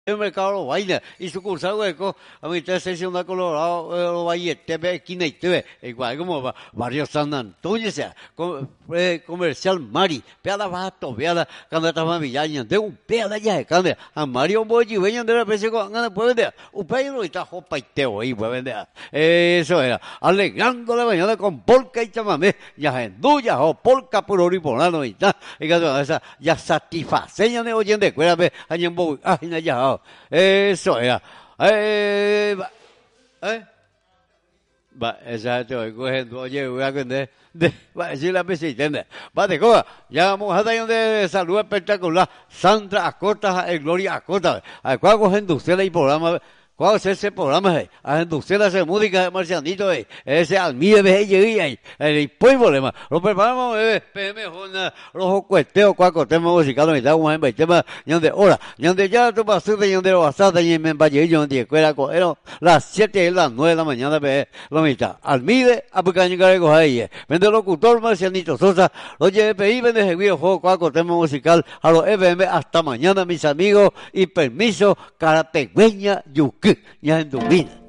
el mercado lo vaina y sucursal hueco a mi sección de Colorado lo valle TV esquina y TV igual como barrio San Antonio sea comercial Mari peada bato peada cuando estaba villaña de un peada ya cande a Mario Boyi venían de la presión con ganas puede vender un pedo y está jopa y teo ahí puede vender eso era alegrando la mañana con polka y chamamé ya en duya o polka por oripolano y está y que esa ya satisfaceña de oyente cuérame allá en Boy ay ya eso era. Va, exacto, cogiendo, oye, voy a va a decir la presidenta. Va de coja, ya vamos a dar de salud espectacular. Sandra Acosta, Gloria Acosta. ¿A cuál cogiendo usted el programa? ¿Cuál es ese programa? A usted hace música de Marcianito, ese almíe de ella y el pueblo, lo preparamos, PM, rojo cuesteo, cuaco, tema musical, y da un tema, donde hora, donde ya tu pasada, donde lo basada, y en Valle, donde escuela, cogieron las 7 y las 9 de la mañana, la mitad. Almide, a pequeño cargo ahí, vende locutor Marcianito Sosa, lo lleve PI, vende el videojuego, cuaco, tema musical, a los FM, hasta mañana, mis amigos, y permiso, Carategüeña, Yuki. Ya en tu vida.